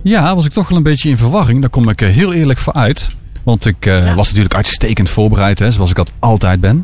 Ja, was ik toch wel een beetje in verwarring. Daar kom ik heel eerlijk voor uit. Want ik was natuurlijk uitstekend voorbereid, hè, zoals ik dat altijd ben.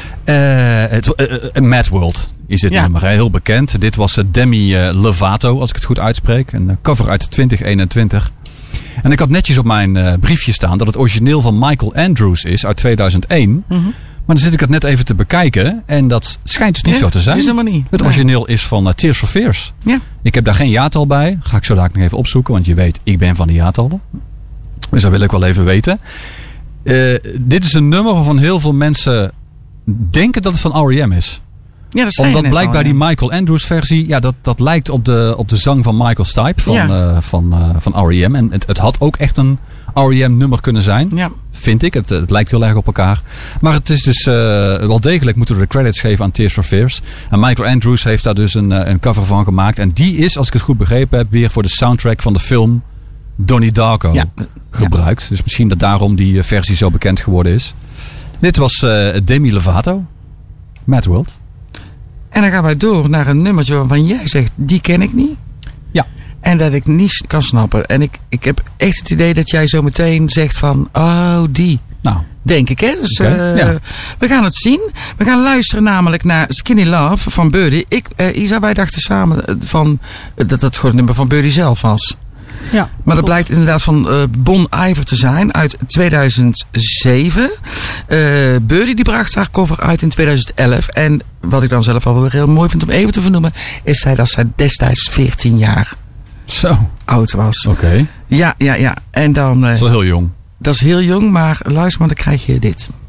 Mad World is dit nummer, hè, heel bekend. Dit was Demi Lovato, als ik het goed uitspreek. Een cover uit 2021. En ik had netjes op mijn briefje staan dat het origineel van Michael Andrews is uit 2001. Mm-hmm. Maar dan zit ik het net even te bekijken. En dat schijnt dus niet zo te zijn. Is helemaal niet. Het origineel is van Tears for Fears. Ja. Ik heb daar geen jaartal bij. Ga ik zo dadelijk nog even opzoeken. Want je weet, ik ben van de jaartallen. Dus dat wil ik wel even weten. Dit is een nummer waarvan heel veel mensen denken dat het van R.E.M. is. Ja, dat zei omdat blijkbaar die Michael Andrews versie, ja, dat lijkt op de zang van Michael Stipe van R.E.M. En het had ook echt een R.E.M. nummer kunnen zijn. Ja. Vind ik. Het lijkt heel erg op elkaar. Maar het is dus wel degelijk moeten we de credits geven aan Tears for Fears. En Michael Andrews heeft daar dus een cover van gemaakt. En die is, als ik het goed begrepen heb, weer voor de soundtrack van de film Donnie Darko gebruikt. Ja. Dus misschien dat daarom die versie zo bekend geworden is. Dit was Demi Lovato. Mad World. En dan gaan wij door naar een nummertje waarvan jij zegt, die ken ik niet. Ja. En dat ik niet kan snappen. En ik heb echt het idee dat jij zo meteen zegt van, oh die. Nou. Denk ik, hè? Dus we gaan het zien. We gaan luisteren namelijk naar Skinny Love van Birdie. Isa, wij dachten samen van dat het gewoon het nummer van Birdie zelf was. Ja, maar dat blijkt inderdaad van Bon Iver te zijn uit 2007. Birdie die bracht haar cover uit in 2011. En wat ik dan zelf al wel heel mooi vind om even te vernoemen, is dat zij destijds 14 jaar oud was. Oké. Ja. En dan, dat is wel heel jong. Dat is heel jong, maar luister maar, dan krijg je dit.